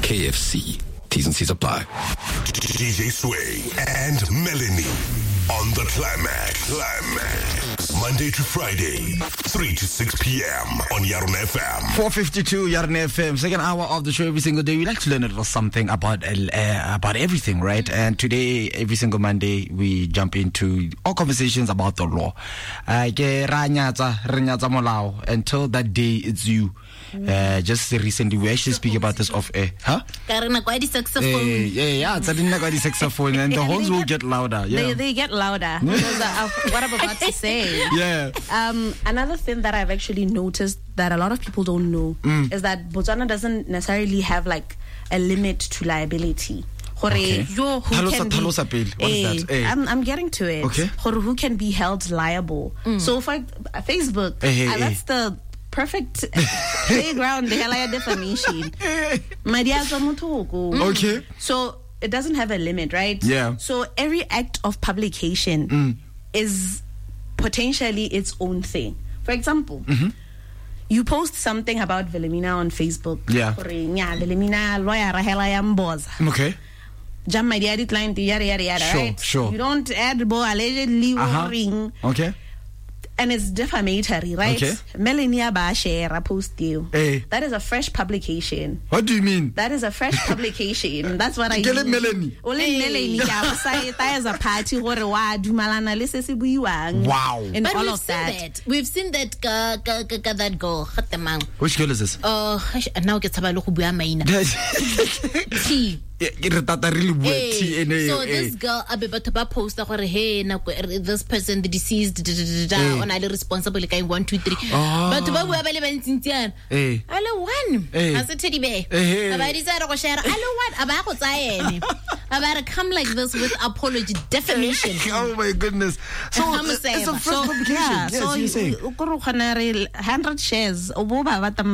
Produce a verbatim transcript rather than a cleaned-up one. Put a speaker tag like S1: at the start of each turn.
S1: K F C. T's and C's apply.
S2: D J Sway and Melanie on the Climax. Climax. Monday to Friday, three to six p.m. on Yarn F M.
S3: four fifty-two Yarn F M. Second hour of the show every single day. We like to learn a little something about uh, about everything, right? And today, every single Monday, we jump into all conversations about the law. Uh, Until that day, it's you. Uh, just recently, we actually speak about this off air. Huh?
S4: Karena quite saxophone.
S3: Uh, yeah, yeah, it's a saxophone, and the horns will get louder. Yeah,
S5: they, they get louder. Because of what I'm about to say.
S3: Yeah.
S5: Um, another thing that I've actually noticed that a lot of people don't know mm. is that Botswana doesn't necessarily have like a limit to liability.
S3: Okay.
S5: Yo, who
S3: Talosa,
S5: can be,
S3: talosa bill. What
S5: eh,
S3: is that? Eh.
S5: I'm, I'm getting to it.
S3: Okay.
S5: Who can be held liable? Mm. So for uh, Facebook,
S3: eh,
S5: uh,
S3: eh,
S5: that's the perfect playground. The hell defamation.
S3: Okay.
S5: So it doesn't have a limit, right?
S3: Yeah.
S5: So every act of publication
S3: mm.
S5: is potentially its own thing. For example,
S3: mm-hmm.
S5: you post something about Wilhelmina on Facebook.
S3: Yeah.
S5: Wilhelmina lawyer
S3: Okay.
S5: Jam my daddy client, yada yada yada.
S3: Sure,
S5: right?
S3: sure.
S5: You don't add bo allegedly
S3: uh-huh.
S5: ring.
S3: Okay.
S5: And it's defamatory, right?
S3: Okay.
S5: Melania ba share a post you.
S3: Hey.
S5: That is a fresh publication.
S3: What do you mean?
S5: That is a fresh publication. That's what I
S3: mean. Melanie.
S5: Only Melanie can say that is a party or wa dumalana lese se buiwang.
S3: Wow.
S5: And
S4: but
S5: all
S4: we've
S5: of
S4: seen
S5: that.
S4: that. We've seen that uh, g- g- g- that girl.
S3: Which girl is this?
S4: Oh, uh, now get sabalo go bua maina. T.
S3: Really
S4: hey, so this girl abeba post gore hey na this person the deceased da, da, da, da,
S3: hey.
S4: on alle responsible like one two three
S3: oh.
S4: but ba bua ba le bantsintsiana
S3: hey
S4: alle one
S3: hey.
S4: as a teddy bear
S3: hey.
S4: aba di tsara go share alle one aba go tsayene aba come like this with apology defamation.
S3: Oh my goodness. So
S4: it's
S3: a
S4: so,
S3: first publication.
S5: Yeah,
S3: yes,
S5: so
S3: you say
S5: one hundred shares